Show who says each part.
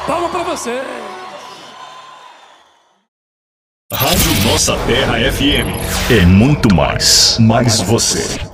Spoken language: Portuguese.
Speaker 1: Palma pra você.
Speaker 2: Rádio Nossa Terra FM. É muito mais você.